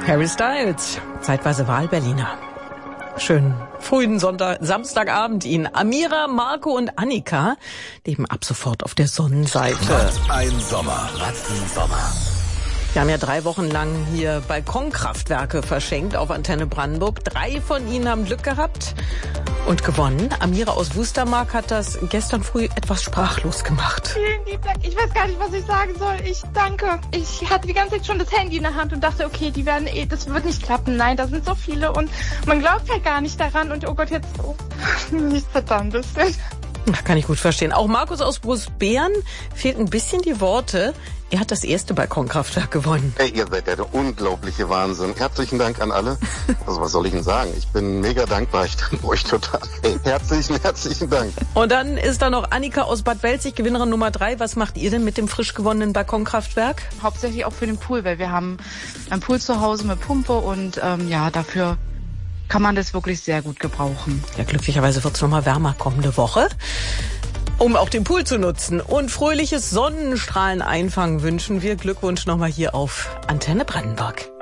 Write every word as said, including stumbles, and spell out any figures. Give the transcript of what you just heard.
Harry Styles, zeitweise Wahlberliner. Schönen frühen Sonntag, Samstagabend Ihnen. Amira, Marco und Annika leben ab sofort auf der Sonnenseite. Was ein Sommer, was ein Sommer. Wir haben ja drei Wochen lang hier Balkonkraftwerke verschenkt auf Antenne Brandenburg. Drei von ihnen haben Glück gehabt und gewonnen. Amira aus Wustermark hat das gestern früh etwas sprachlos gemacht. Vielen lieben Dank. Ich weiß gar nicht, was ich sagen soll. Ich danke. Ich hatte die ganze Zeit schon das Handy in der Hand und dachte, okay, die werden eh, das wird nicht klappen. Nein, da sind so viele und man glaubt halt gar nicht daran. Und oh Gott, jetzt oh, nichts Verdammtes. Ach, kann ich gut verstehen. Auch Markus aus Großbeeren fehlt ein bisschen die Worte. Er hat das erste Balkonkraftwerk gewonnen. Hey, ihr seid ja der unglaubliche Wahnsinn. Herzlichen Dank an alle. Also was soll ich denn sagen? Ich bin mega dankbar. Ich danke euch total. Hey, herzlichen, herzlichen Dank. Und dann ist da noch Annika aus Bad Welzig, Gewinnerin Nummer drei. Was macht ihr denn mit dem frisch gewonnenen Balkonkraftwerk? Hauptsächlich auch für den Pool, weil wir haben einen Pool zu Hause mit Pumpe und ähm, ja, dafür kann man das wirklich sehr gut gebrauchen. Ja, glücklicherweise wird es nochmal wärmer kommende Woche, um auch den Pool zu nutzen. Und fröhliches Sonnenstrahlen einfangen wünschen wir. Glückwunsch nochmal hier auf Antenne Brandenburg.